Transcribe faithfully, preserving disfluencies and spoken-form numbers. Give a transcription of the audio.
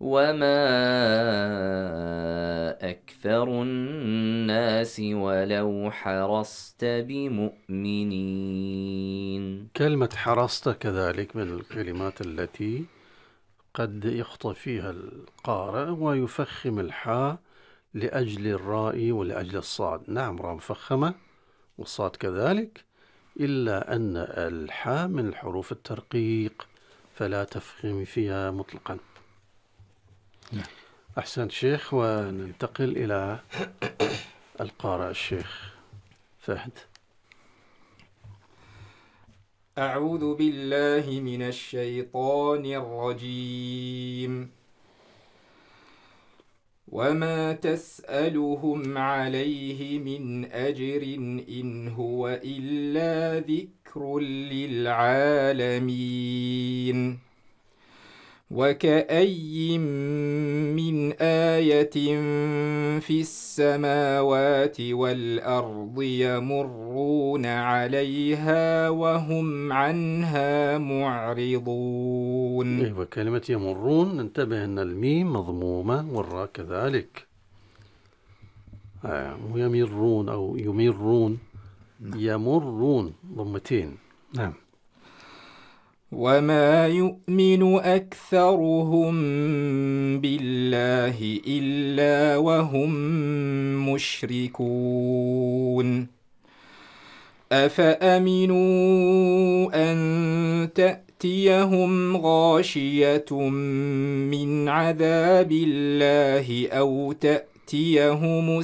وما أكثر الناس ولو حرصت بمؤمنين. كلمة حرصت كذلك من الكلمات التي قد يخطئ فيها القارئ ويفخم الحاء لأجل الراء ولأجل الصاد. نعم، راء مفخمة والصاد كذلك، إلا أن الحاء من الحروف الترقيق فلا تفخم فيها مطلقا. أحسن شيخ، وننتقل إلى القارئ الشيخ فهد. أعوذ بالله من الشيطان الرجيم. وما تسألهم عليه من أجر إن هو إلا ذكر للعالمين. وكأي من آية في السماوات والأرض يمرون عليها وهم عنها معرضون. أيوة، كلمة يمرون ننتبه أن الميم مضمومة والراء كذلك. آه يمرون أو يمرون، يمرون ضمتين. نعم. وما يؤمن أكثرهم بالله إلا وهم مشركون. أفأمنوا أن تأتيهم غاشية من عذاب الله أو تأتيهم